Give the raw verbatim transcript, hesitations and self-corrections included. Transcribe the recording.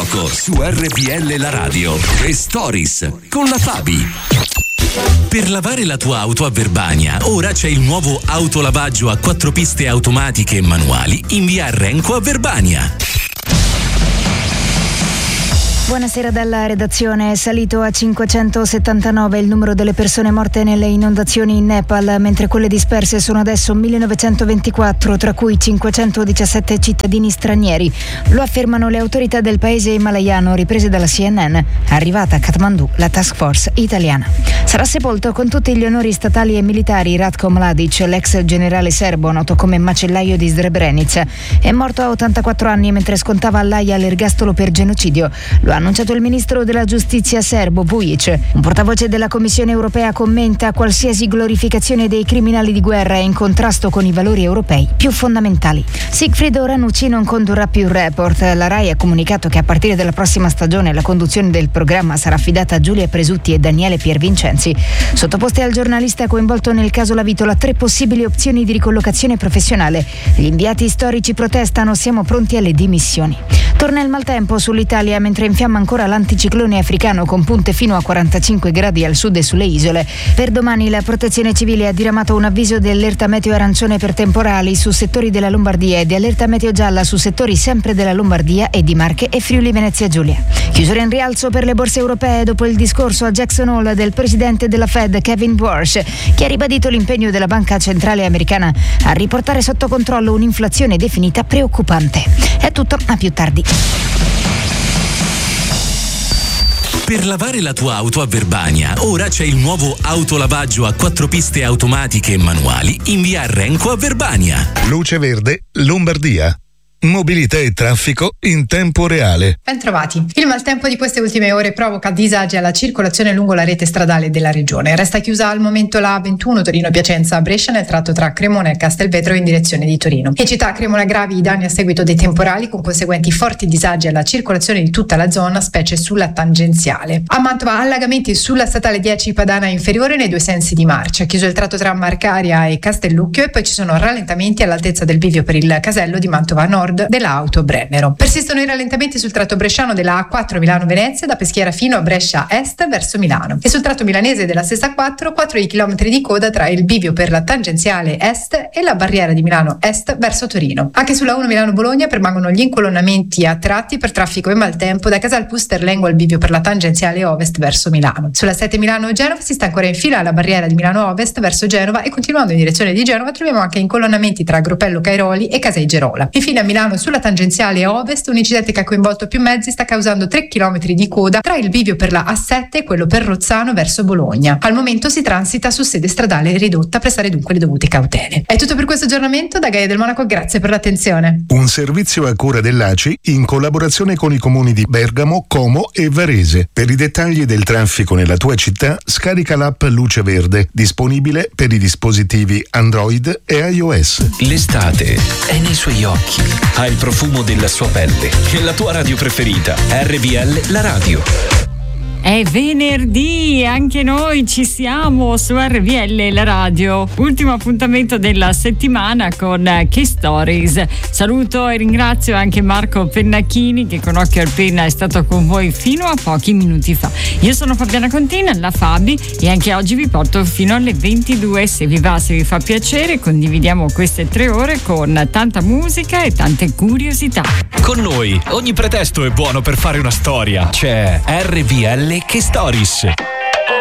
poco su R P L La Radio. E Stories con la Fabi. Per lavare la tua auto a Verbania, ora c'è il nuovo autolavaggio a quattro piste automatiche e manuali in via Renco a Verbania. Buonasera dalla redazione. È salito a cinquecentosettantanove il numero delle persone morte nelle inondazioni in Nepal, mentre quelle disperse sono adesso millenovecentoventiquattro, tra cui cinquecentodiciassette cittadini stranieri. Lo affermano le autorità del paese himalayano, riprese dalla C N N. Arrivata a Kathmandu la task force italiana. Sarà sepolto con tutti gli onori statali e militari Ratko Mladic, l'ex generale serbo noto come macellaio di Srebrenica. È morto a ottantaquattro anni mentre scontava all'Aia l'ergastolo per genocidio. Lo ha annunciato il ministro della giustizia serbo Vujic. Un portavoce della Commissione europea commenta: qualsiasi glorificazione dei criminali di guerra è in contrasto con i valori europei più fondamentali. Sigfrido Ranucci non condurrà più Report. La RAI ha comunicato che a partire dalla prossima stagione la conduzione del programma sarà affidata a Giulia Presutti e Daniele Piervincenzi. Sottoposte al giornalista coinvolto nel caso La Vitola tre possibili opzioni di ricollocazione professionale. Gli inviati storici protestano: siamo pronti alle dimissioni. Torna il maltempo sull'Italia mentre infiamma ancora l'anticiclone africano con punte fino a quarantacinque gradi al sud e sulle isole. Per domani la Protezione Civile ha diramato un avviso di allerta meteo arancione per temporali su settori della Lombardia e di allerta meteo gialla su settori sempre della Lombardia e di Marche e Friuli Venezia Giulia. Chiusura in rialzo per le borse europee dopo il discorso a Jackson Hole del presidente della Fed Kevin Warsh, che ha ribadito l'impegno della Banca Centrale Americana a riportare sotto controllo un'inflazione definita preoccupante. È tutto, a più tardi. Per lavare la tua auto a Verbania, ora c'è il nuovo autolavaggio a quattro piste automatiche e manuali in via Renco a Verbania. Luce Verde, Lombardia. Mobilità e traffico in tempo reale. Bentrovati. Il maltempo di queste ultime ore provoca disagi alla circolazione lungo la rete stradale della regione. Resta chiusa al momento la A ventuno Torino-Piacenza-Brescia nel tratto tra Cremona e Castelvetro in direzione di Torino. In città Cremona gravi i danni a seguito dei temporali con conseguenti forti disagi alla circolazione di tutta la zona, specie sulla tangenziale. A Mantova allagamenti sulla statale dieci Padana inferiore nei due sensi di marcia. Chiuso il tratto tra Marcaria e Castellucchio e poi ci sono rallentamenti all'altezza del bivio per il casello di Mantova Nord della Auto Brennero. Persistono i rallentamenti sul tratto bresciano della A quattro Milano-Venezia da Peschiera fino a Brescia Est verso Milano e sul tratto milanese della stessa A quattro quattro chilometri di coda tra il bivio per la tangenziale Est e la barriera di Milano Est verso Torino. Anche sulla uno Milano-Bologna permangono gli incolonnamenti a tratti per traffico e maltempo da Casal Pusterlengo al bivio per la tangenziale Ovest verso Milano. Sulla sette Milano-Genova si sta ancora in fila alla barriera di Milano Ovest verso Genova e continuando in direzione di Genova troviamo anche incolonnamenti tra Gropello Cairoli e Casei Gerola. Infine a Milano sulla tangenziale Ovest un incidente che ha coinvolto più mezzi sta causando tre chilometri di coda tra il bivio per la A sette e quello per Rozzano verso Bologna. Al momento si transita su sede stradale ridotta, prestare dunque le dovute cautele. È tutto per questo aggiornamento da Gaia del Monaco, grazie per l'attenzione. Un servizio a cura dell'A C I in collaborazione con i comuni di Bergamo, Como e Varese. Per i dettagli del traffico nella tua città scarica l'app Luce Verde, disponibile per i dispositivi Android e iOS. L'estate è nei suoi occhi, ha il profumo della sua pelle e la tua radio preferita, R P L La Radio. È venerdì, anche noi ci siamo su R P L La Radio. Ultimo appuntamento della settimana con Che Stories. Saluto e ringrazio anche Marco Pennacchini che con Occhio al Penna è stato con voi fino a pochi minuti fa. Io sono Fabiana Contina, la Fabi, e anche oggi vi porto fino alle ventidue. Se vi va, se vi fa piacere, condividiamo queste tre ore con tanta musica e tante curiosità. Con noi ogni pretesto è buono per fare una storia. C'è R P L Che Stories.